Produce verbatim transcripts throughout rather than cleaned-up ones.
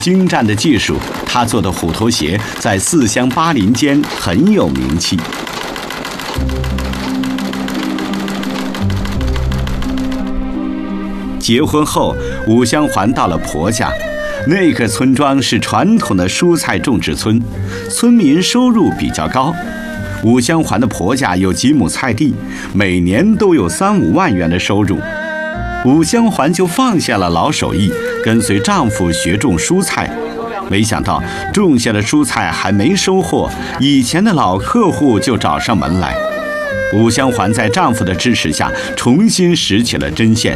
精湛的技术，他做的虎头鞋在四乡八邻间很有名气。结婚后，武香环到了婆家。那个村庄是传统的蔬菜种植村，村民收入比较高。武香环的婆家有几亩菜地，每年都有三五万元的收入。武香环就放下了老手艺，跟随丈夫学种蔬菜。没想到种下的蔬菜还没收获，以前的老客户就找上门来。武香环在丈夫的支持下，重新拾起了针线。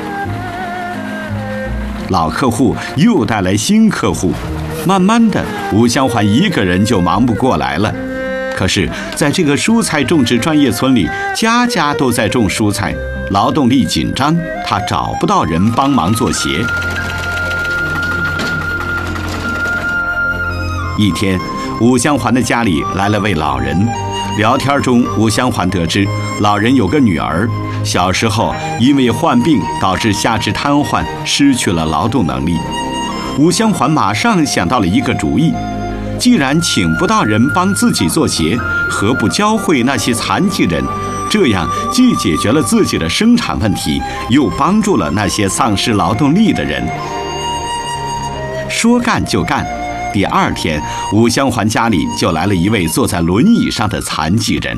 老客户又带来新客户，慢慢的，武香环一个人就忙不过来了。可是，在这个蔬菜种植专业村里，家家都在种蔬菜，劳动力紧张，她找不到人帮忙做鞋。一天，武香环的家里来了位老人，聊天中，武香环得知老人有个女儿。小时候因为患病导致下肢瘫痪，失去了劳动能力。武香环马上想到了一个主意，既然请不到人帮自己做鞋，何不教会那些残疾人？这样既解决了自己的生产问题，又帮助了那些丧失劳动力的人。说干就干，第二天，武香环家里就来了一位坐在轮椅上的残疾人。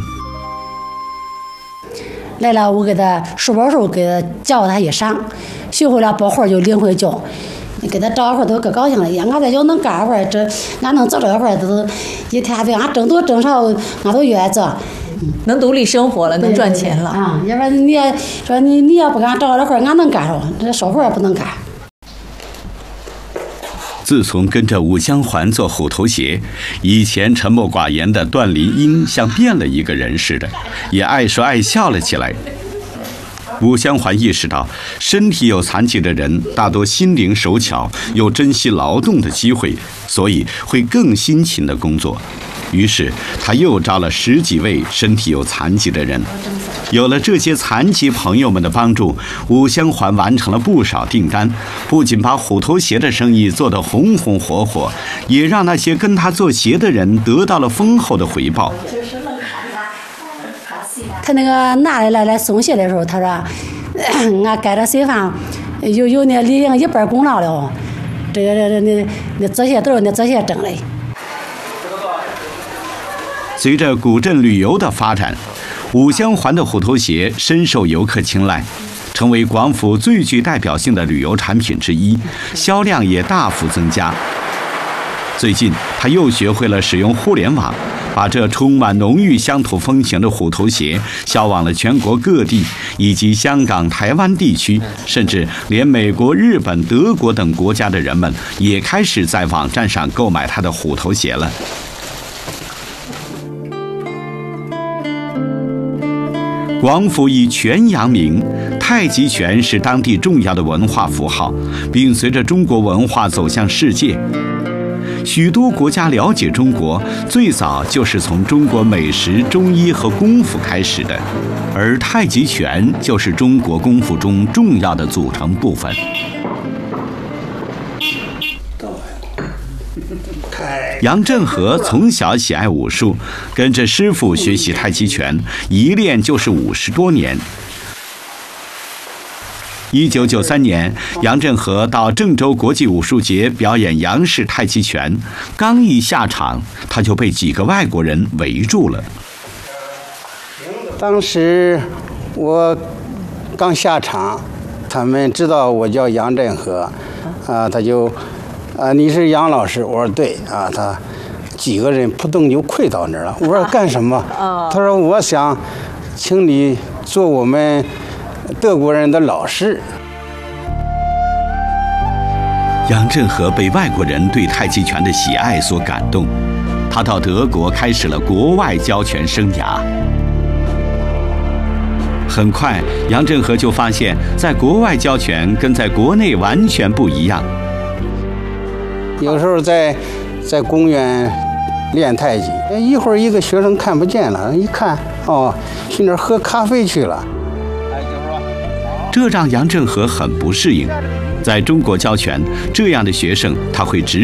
来了，我给他书包时候给他教他一上，学会了包活就领回家。给他找活都可高兴了，呀，俺在家能干活，这俺能做这活都一天对俺挣多挣少，俺都愿意做。 能独立生活了，能赚钱了啊！要不然你也说你你要不给俺找这活，俺能干着，这少活也不能干。 自从跟着武香环做虎头鞋，以前沉默寡言的段林英像变了一个人似的，也爱说爱笑了起来。武香环意识到，身体有残疾的人大多心灵手巧，有珍惜劳动的机会，所以会更辛勤的工作。于是，他又招了十几位身体有残疾的人。有了这些残疾朋友们的帮助，武香环完成了不少订单，不仅把虎头鞋的生意做得红红火火，也让那些跟他做鞋的人得到了丰厚的回报。 他那个拿来来来送鞋的时候，他说：“俺盖着谁饭，有有那李英一半功劳了，这个这这那那这些都是那这些挣嘞。” 随着古镇旅游的发展，武香环的虎头鞋深受游客青睐，成为广府最具代表性的旅游产品之一，销量也大幅增加。最近，他又学会了使用互联网，把这充满浓郁乡土风情的虎头鞋销往了全国各地，以及香港、台湾地区，甚至连美国、日本、德国等国家的人们也开始在网站上购买他的虎头鞋了。广府以拳扬名，太极拳是当地重要的文化符号，并随着中国文化走向世界。许多国家了解中国，最早就是从中国美食、中医和功夫开始的，而太极拳就是中国功夫中重要的组成部分。杨振和从小喜爱武术，跟着师傅学习太极拳，一练就是五十多年。一九九三年，杨振和到郑州国际武术节表演杨氏太极拳，刚一下场，他就被几个外国人围住了。 当时我刚下场，他们知道我叫杨振和，啊，他就。啊，你是杨老师？我说对啊，他几个人扑通就跪到那儿了。我说干什么？他说我想请你做我们德国人的老师。 杨振和被外国人对太极拳的喜爱所感动，他到德国开始了国外教拳生涯。很快，杨振和就发现，在国外教拳跟在国内完全不一样。 有时候在在公园练太极，一会儿一个学生看不见了，一看哦，去那儿喝咖啡去了。 这让杨振和很不适应。在中国教拳，这样的学生他会直